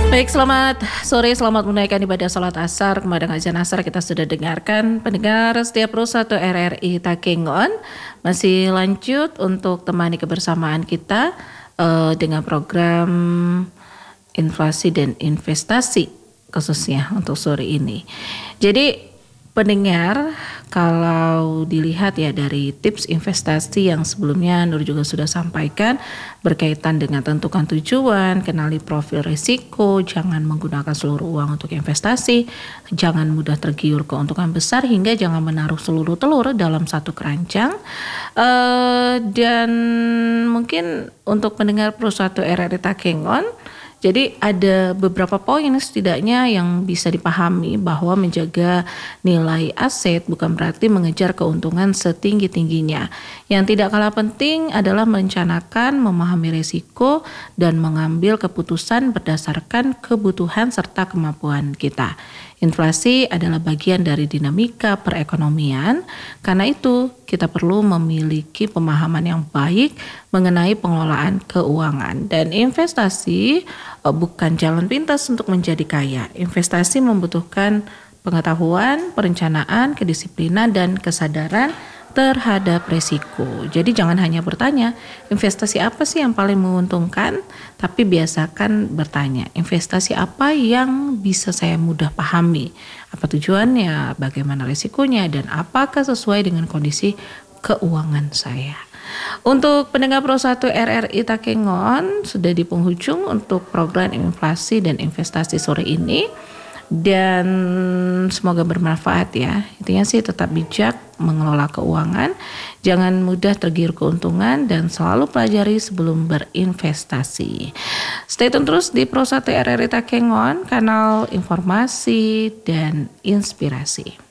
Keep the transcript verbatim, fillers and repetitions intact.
Baik, selamat sore, selamat menunaikan ibadah salat asar. Kemarin azan asar kita sudah dengarkan. Pendengar setiap Pro satu R R I Takengon masih lanjut untuk temani kebersamaan kita uh, dengan program inflasi dan investasi khususnya untuk sore ini. Jadi pendengar, kalau dilihat ya dari tips investasi yang sebelumnya Nur juga sudah sampaikan berkaitan dengan tentukan tujuan, kenali profil risiko, jangan menggunakan seluruh uang untuk investasi, jangan mudah tergiur keuntungan besar, hingga jangan menaruh seluruh telur dalam satu keranjang. Uh, dan mungkin untuk pendengar Pro satu R R I Takengon, jadi ada beberapa poin setidaknya yang bisa dipahami bahwa menjaga nilai aset bukan berarti mengejar keuntungan setinggi-tingginya. Yang tidak kalah penting adalah merencanakan, memahami risiko, dan mengambil keputusan berdasarkan kebutuhan serta kemampuan kita. Inflasi adalah bagian dari dinamika perekonomian, karena itu kita perlu memiliki pemahaman yang baik mengenai pengelolaan keuangan. Dan investasi uh, bukan jalan pintas untuk menjadi kaya. Investasi membutuhkan pengetahuan, perencanaan, kedisiplinan, dan kesadaran terhadap resiko. Jadi jangan hanya bertanya, investasi apa sih yang paling menguntungkan? Tapi biasakan bertanya, investasi apa yang bisa saya mudah pahami? Apa tujuannya, bagaimana resikonya, dan apakah sesuai dengan kondisi keuangan saya? Untuk pendengar Pro satu R R I Takengon, sudah di penghujung untuk program inflasi dan investasi sore ini. Dan semoga bermanfaat ya. Intinya sih tetap bijak mengelola keuangan, jangan mudah tergiur keuntungan, dan selalu pelajari sebelum berinvestasi. Stay tune terus di Pro satu R R I Takengon, kanal informasi dan inspirasi.